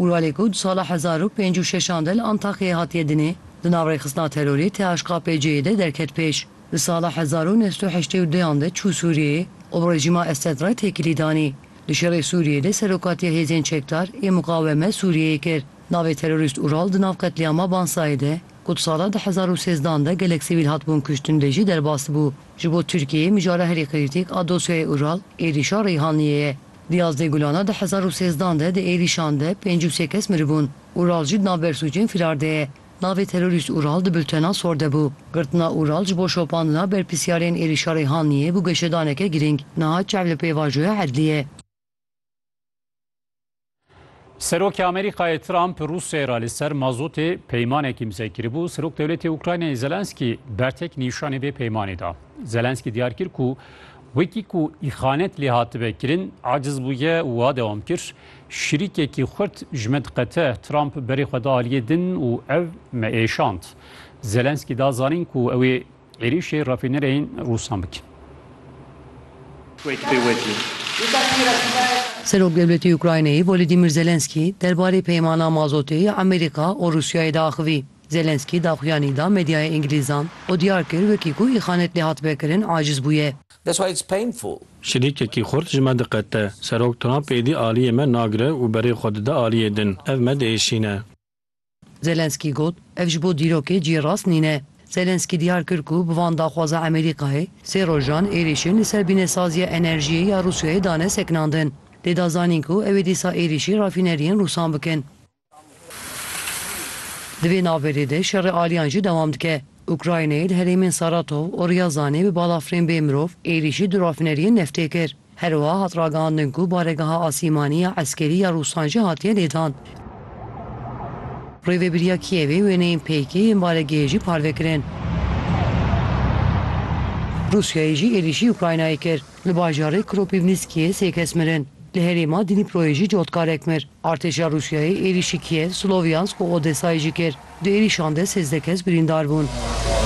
Uralê ku di sala 1056 de li Antakyayê hatiye dinê, di navrêxistina terorî THKPC'ye de derket pêş. Di sala 1982 de çû Sûriyeyê, û rejîma Esedra têkilî danî. Di şerê Sûriyê de serokatiya hêzên çekdar ê muqaweme Sûriyeyê kir. Navê terorîst Ural di nav qetliyama Bansayê de, ku di sala 2013 de gelek sivîl hatbûn kuştin de jî derbas bû. Ji bo Tirkiyeyê mijara herî krîtîk a dosyaya Ural êrişa Reyhaniyê ye. Di 11 gulana 2013 de di êrişan de 53 kes miribûn. Ural jî di nav bersûcên firar de ye. Navê terorîst Ural di bültena sorde bû. Girtina Ural ji bo şopandina berpisyarên êrişa Reyhaniyê bû geşedaneke girîng. Niha çev li pêvajoya Edliyê. Serok Amerîkayê Trump Rûsyayê li ser mazotê peymanekî imzekirî bû. Serok Devletê Ukraynayê Zelenskî bertek nîşanê vê peymanê da. Zelenskî diyar kir ku wekî ku îxanet lê hatibe kirin aciz bûye û wa dewam kir. Şirîkekî xurt ji me diqete Trump berê xwe da aliyê din û ev me êşand. Zelenskî da zanîn ku ew ê êrişê rafînereyên Rûsan bikin. Serok Devletê Ukraynayê Volodymyr Zelenskî derbarê peymana mazotê Amerîka û Rûsyayê de axivî. Zelenskî daxuyanî da medyaya İngilîzan û diyar kir wekî ku îxanet lê hatibe kirin aciz bûye. Şirîkekî xurt ji me diqete. Serok Trump êdî aliyê me nagire û berê xwe dide aliyê din. Ev me diêşîne. Zelenskî got ev ji bo dîrokê cî rast nîne. Zelenskî diyar kir ku bi van daxwaza Amerîkayê sê rojan êrişên li ser bînesaziya enerjiyê ya Rûsyayê dane seknandin. Lê da zanîn ku ew ê dîsa êrişî rafîneriyên Rûsan bikin. Di vê navberê de şerê aliyan jî dewam dike. Ukraynayê li herêmên Saratov û Ryazanê bi balafirên bê mirov êrişî du rafîneriyên neftê kir. Her wiha hat ragihandin ku baregeha asîmanî ya eskerî ya Rûsan jî hatiye lêdan. Rêveberiya Kiyevê wêneyên pêkê yên baregehê jî parvekirin. Rûsyayê jî êrişî Ukraynayê kir. Li bajarê Kropivnîskiyê sê kes mirin. Li herêma Dnîproyê jî cotkarek mir. Artêşa Rûsyayê êrişî Kiyev, Slovyansk û Odesayê jî kir. Di êrişan de 13 kes birîndar bûn.